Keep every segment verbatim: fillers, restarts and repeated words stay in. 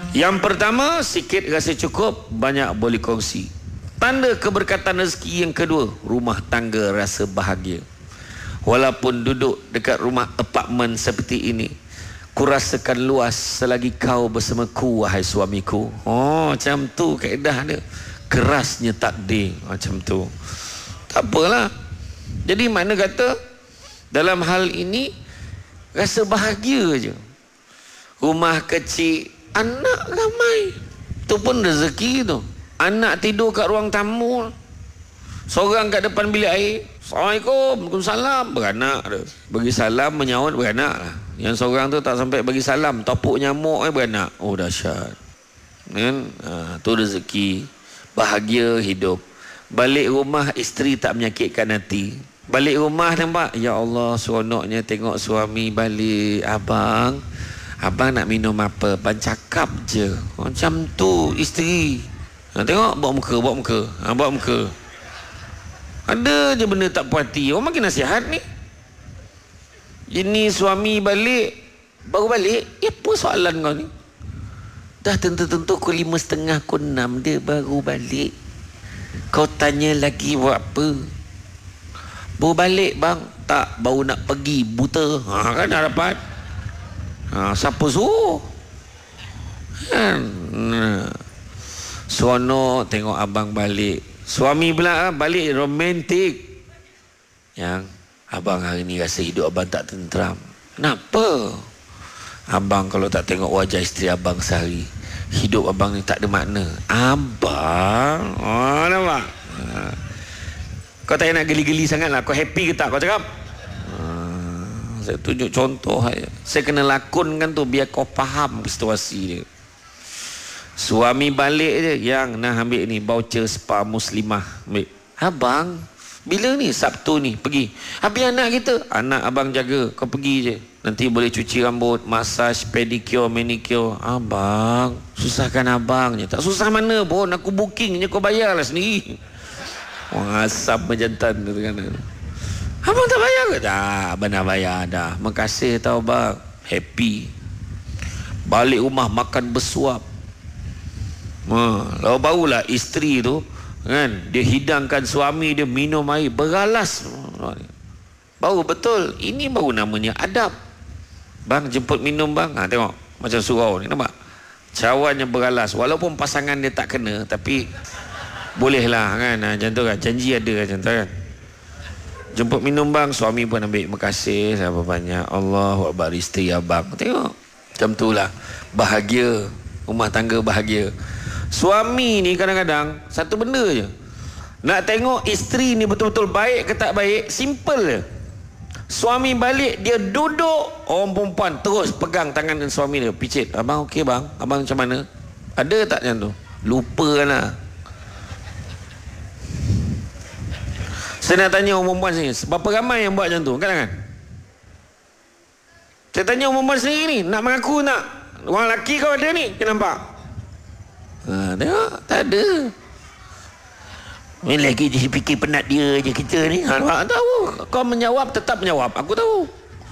Yang pertama, sikit rasa cukup, banyak boleh kongsi. Tanda keberkatan rezeki yang kedua, rumah tangga rasa bahagia. Walaupun duduk dekat rumah apartmen seperti ini, ku rasakan luas selagi kau bersamaku, wahai suamiku. Oh, macam tu kaedah dia. Kerasnya takdir, macam tu. Tak apalah. Jadi makna kata, dalam hal ini, rasa bahagia je. Rumah kecil, anak ramai. Itu pun rezeki tu. Anak tidur kat ruang tamu, seorang kat depan bilik air. Assalamualaikum, Waalaikumsalam. Beranak dia. Bagi salam, menyahut, beranak lah. Yang seorang tu tak sampai bagi salam, topuk nyamuk eh, beranak. Oh, dahsyat. Kan? Ha, tu rezeki. Bahagia hidup. Balik rumah, isteri tak menyakitkan hati. Balik rumah nampak, ya Allah, seronoknya tengok suami balik. Abang, abang nak minum apa? Abang cakap je. Macam tu isteri. Ha, tengok, bawa muka, bawa muka. Ha, bawa muka. Ada je benda tak puas hati. Orang makin nasihat ni. Ini suami balik, baru balik. Ya, apa soalan kau ni? Dah tentu-tentu pukul lima setengah, pukul enam dia baru balik. Kau tanya lagi buat apa? Baru balik bang. Tak, baru nak pergi buta. Ha, kan dah dapat. Ha, siapa suruh? Kan? Nah. Seronok tengok abang balik. Suami pula balik romantik. Yang abang hari ni rasa hidup abang tak tenteram. Kenapa? Abang kalau tak tengok wajah isteri abang sehari, hidup abang ni tak ada makna. Abang? Oh, nampak? Ha. Kau tak nak geli-geli sangat lah. Kau happy ke tak? Kau cakap? Ha. Saya tunjuk contoh. Saya kena lakonkan tu biar kau faham situasi dia. Suami balik je, yang nak ambil ni voucher spa Muslimah. Ambil. Abang, bila ni? Sabtu ni pergi. Habis anak kita, anak abang jaga. Kau pergi je. Nanti boleh cuci rambut, massage, pedicure, manicure. Abang, susahkan abang je. Tak susah mana pun, aku booking je, kau bayar lah sendiri. Orang asam berjantan tu kan. Abang tak bayar ke? Tak, abang dah bayar dah. Makasih tau bang. Happy. Balik rumah makan bersuap. Ha, lalu barulah isteri tu kan, dia hidangkan suami dia minum air beralas. Baru betul, ini baru namanya adab. Bang jemput minum bang. Ha, tengok macam surau ni, nampak cawannya beralas. Walaupun pasangan dia tak kena, tapi bolehlah kan. Ha, macam tu kan, janji ada macam tu kan. Jemput minum bang, suami pun ambil. Makasih sama banyak. Allahu Akbar, isteri abang. Tengok macam tu lah. Bahagia, rumah tangga bahagia. Suami ni kadang-kadang satu benda je, nak tengok isteri ni betul-betul baik ke tak baik, simple je. Suami balik, dia duduk, orang perempuan terus pegang tangan suami dia, picit. Abang okey bang? Abang macam mana? Ada tak macam tu? Lupa lah. Saya nak tanya orang perempuan sini, berapa ramai yang buat macam tu? Kan-kan? Saya tanya orang perempuan sendiri ni, nak mengaku nak? Orang lelaki kau ada ni, kita nampak. Ha, tengok, tak ada. Ni lagi je fikir penat dia je kita ni. Ha, tahu. Kau menjawab, tetap menjawab. Aku tahu.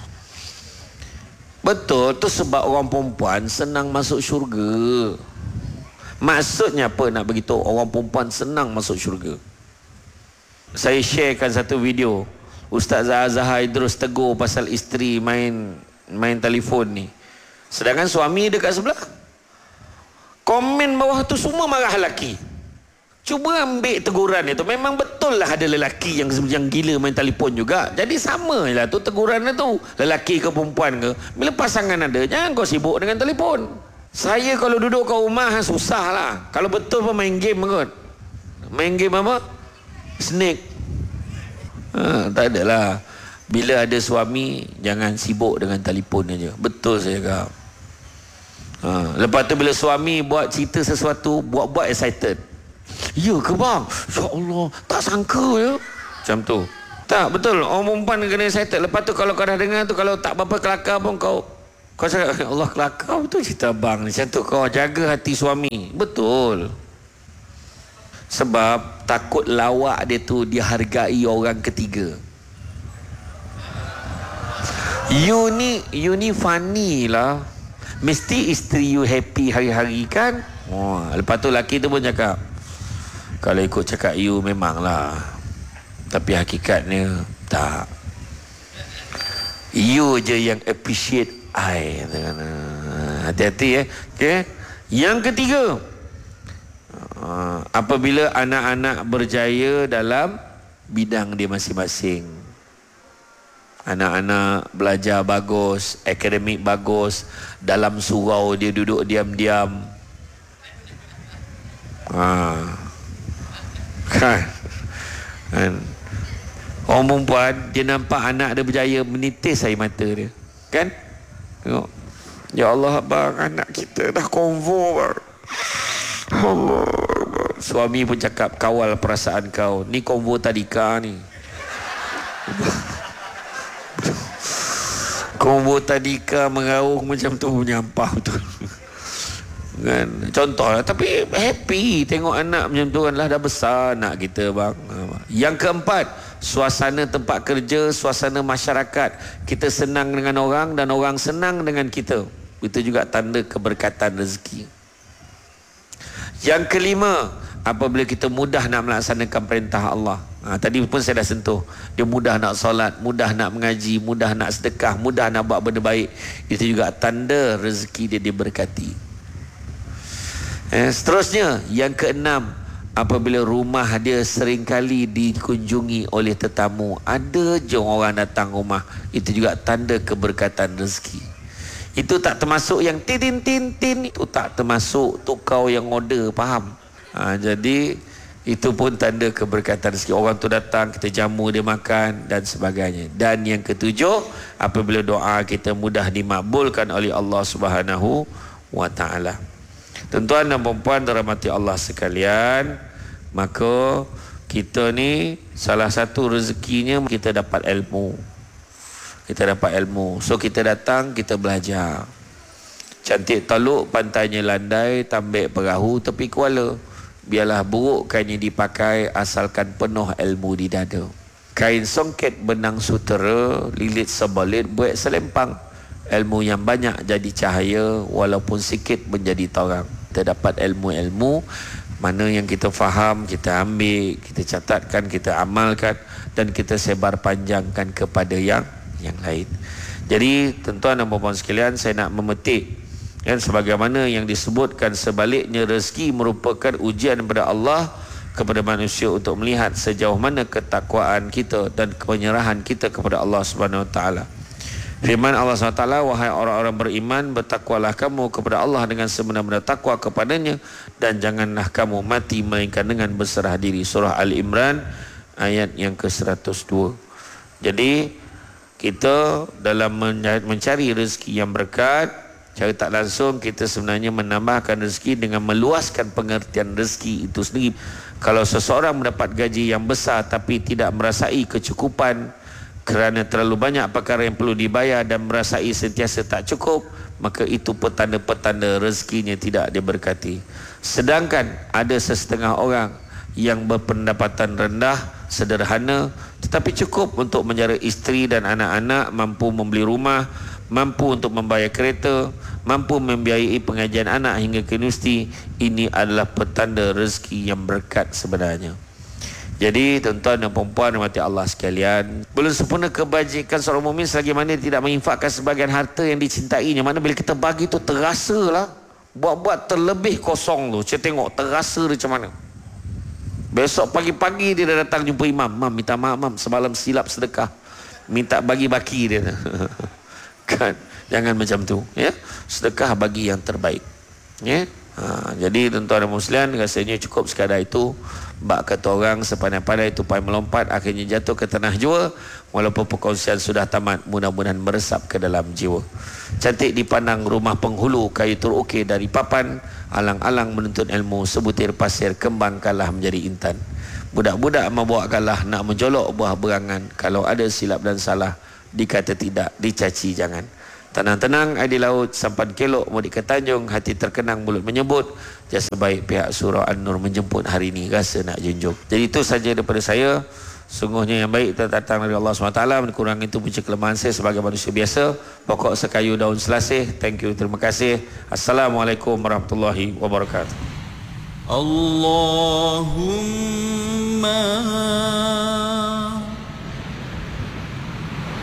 Betul, tu sebab orang perempuan senang masuk syurga. Maksudnya apa nak beritahu orang perempuan senang masuk syurga? Saya sharekan satu video. Ustaz Zahar Idrus tegur pasal isteri main main telefon ni. Sedangkan suami dekat sebelah. Komen bawah tu semua marah lelaki. Cuba ambil teguran itu. Memang betul lah ada lelaki yang yang gila main telefon juga. Jadi sama lah tu teguran itu. Lelaki ke perempuan ke. Bila pasangan ada, jangan kau sibuk dengan telefon. Saya kalau duduk kat rumah susah lah. Kalau betul pun main game kot. Main game apa? Snake. Ha, tak adalah. Bila ada suami, jangan sibuk dengan telefon aja. Betul saya cakap. Ha, lepas tu bila suami buat cerita sesuatu, buat-buat excited. Ya ke bang? Ya Allah, tak sangka ya. Macam tu. Tak, betul. Orang perempuan kena excited. Lepas tu kalau kau dah dengar tu, kalau tak apa-apa kelakar pun kau kau cakap, Allah kelakar betul cerita bang ni. Macam tu kau jaga hati suami. Betul. Sebab takut lawak dia tu dihargai orang ketiga. You ni, you ni funny lah. Mesti isteri you happy hari-hari kan. Oh, lepas tu laki tu pun cakap, kalau ikut cakap you memanglah, tapi hakikatnya tak. You je yang appreciate I. Hati-hati eh. Okay. Yang ketiga, apabila anak-anak berjaya dalam bidang dia masing-masing. Anak-anak belajar bagus, akademik bagus, dalam surau dia duduk diam-diam. Ha. Kan? Kan? Orang perempuan, dia nampak anak dia berjaya, menitis air mata dia. Kan? Tengok. Ya Allah, abang, anak kita dah konvo, bang. Allah. Suami pun cakap, kawal perasaan kau. Ni konvo tadika ni. Konvo tadika mengaung macam tu, menyampah betul. Kan? Contoh lah. Tapi happy tengok anak macam tu kan, lah dah besar anak kita, bang. Yang keempat, suasana tempat kerja, suasana masyarakat. Kita senang dengan orang dan orang senang dengan kita. Itu juga tanda keberkatan rezeki. Yang kelima, apabila kita mudah nak melaksanakan perintah Allah. Ha, tadi pun saya dah sentuh. Dia mudah nak solat, mudah nak mengaji, mudah nak sedekah, mudah nak buat benda baik. Itu juga tanda rezeki dia diberkati. Eh, seterusnya, yang keenam, apabila rumah dia seringkali dikunjungi oleh tetamu. Ada je orang datang rumah. Itu juga tanda keberkatan rezeki. Itu tak termasuk yang tin tin tin. Itu tak termasuk tu kau yang order, faham? Ha, jadi itu pun tanda keberkatan rezeki. Orang tu datang, kita jamu dia makan dan sebagainya. Dan yang ketujuh, apabila doa kita mudah dimakbulkan oleh Allah Subhanahu wa taala. Tuan-tuan dan puan-puan dirahmati Allah sekalian, maka kita ni salah satu rezekinya kita dapat ilmu. Kita dapat ilmu. So kita datang, kita belajar. Cantik Taluk, pantainya landai, tambik perahu tepi kuala. Biarlah burukkannya dipakai asalkan penuh ilmu di dada. Kain songket benang sutera, lilit sebalit buat selempang. Ilmu yang banyak jadi cahaya, walaupun sikit menjadi terang. Kita dapat ilmu-ilmu, mana yang kita faham, kita ambil, kita catatkan, kita amalkan, dan kita sebar panjangkan kepada yang yang lain. Jadi tuan-tuan dan puan-puan sekalian, saya nak memetik kan, sebagaimana yang disebutkan sebaliknya, rezeki merupakan ujian daripada Allah kepada manusia untuk melihat sejauh mana ketakwaan kita dan penyerahan kita kepada Allah Subhanahu Wa Taala. Firman Allah subhanahu wa taala, wahai orang-orang beriman, bertakwalah kamu kepada Allah dengan sebenar-benar takwa kepadanya, dan janganlah kamu mati melainkan dengan berserah diri. Surah Al-Imran ayat yang ke seratus dua. Jadi kita dalam mencari rezeki yang berkat, cara tak langsung kita sebenarnya menambahkan rezeki dengan meluaskan pengertian rezeki itu sendiri. Kalau seseorang mendapat gaji yang besar tapi tidak merasai kecukupan kerana terlalu banyak perkara yang perlu dibayar dan merasai sentiasa tak cukup, maka itu petanda-petanda rezekinya tidak diberkati. Sedangkan ada sesetengah orang yang berpendapatan rendah, sederhana, tetapi cukup untuk menjara isteri dan anak-anak, mampu membeli rumah, mampu untuk membayar kereta, mampu membiayai pengajian anak hingga ke universiti. Ini adalah petanda rezeki yang berkat sebenarnya. Jadi tuan-tuan dan puan-puan rahmati Allah sekalian, belum sempurna kebajikan seorang mukmin selagi mana tidak menginfakkan sebagian harta yang dicintainya. Mana bila kita bagi tu terasa lah, buat-buat terlebih kosong tu. Saya tengok terasa dia macam mana. Besok pagi-pagi dia dah datang jumpa imam. Mam, minta maaf mam, semalam silap sedekah, minta bagi baki dia. Kan, jangan macam tu ya. Sedekah bagi yang terbaik ya. Ha, jadi tuan-tuan dan muslimin, rasanya cukup sekadar itu. Bak kata orang, sepandai-pandai tupai melompat akhirnya jatuh ke tanah jua. Walaupun perkongsian sudah tamat, mudah-mudahan meresap ke dalam jiwa. Cantik dipandang rumah penghulu, kayu terukir dari papan, alang-alang menuntut ilmu, sebutir pasir kembangkanlah menjadi intan. Budak-budak membawakanlah nak menjolok buah berangan. Kalau ada silap dan salah, dikata tidak, dicaci jangan. Tenang-tenang air di laut, sampan kelok mudik ke Tanjung, hati terkenang mulut menyebut, jasa baik pihak surah An-Nur menjemput hari ini, rasa nak junjung. Jadi itu saja daripada saya. Sungguhnya yang baik itu datang dari Allah subhanahu wa taala, kurang itu punya kelemahan saya sebagai manusia biasa. Pokok sekayu daun selasih. Thank you, terima kasih. Assalamualaikum warahmatullahi wabarakatuh. Allahumma